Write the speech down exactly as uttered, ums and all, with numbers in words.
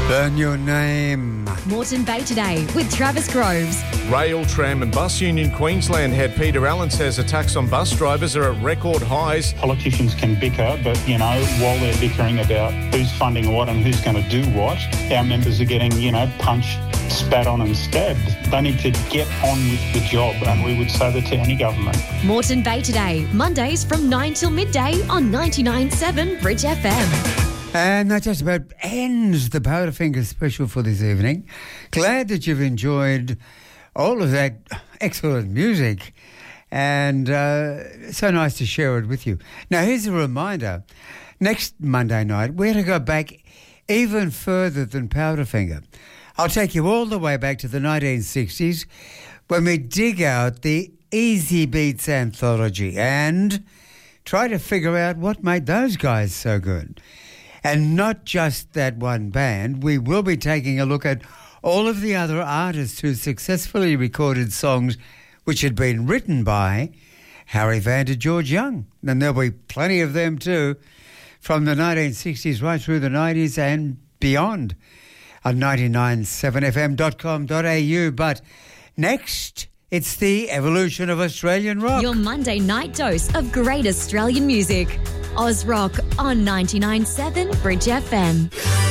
Burn Your Name. Moreton Bay Today with Travis Groves. Rail, Tram and Bus Union Queensland head Peter Allen says attacks on bus drivers are at record highs. Politicians can bicker, but, you know, while they're bickering about who's funding what and who's going to do what, our members are getting, you know, punched, spat on and stabbed. They need to get on with the job, and we would say that to any government. Moreton Bay Today, Mondays from nine till midday on ninety-nine point seven Bridge F M. And that just about ends the Powderfinger special for this evening. Glad that you've enjoyed all of that excellent music, and uh, so nice to share it with you. Now, here's a reminder. Next Monday night, we're going to go back even further than Powderfinger. I'll take you all the way back to the nineteen sixties when we dig out the Easy Beats anthology and try to figure out what made those guys so good. And not just that one band, we will be taking a look at all of the other artists who successfully recorded songs which had been written by Harry Vanda George Young. And there'll be plenty of them too, from the nineteen sixties right through the nineties and beyond on ninety-nine point seven f m dot com dot a u. But next, it's the evolution of Australian rock. Your Monday night dose of great Australian music. Oz Rock on ninety-nine point seven Bridge F M.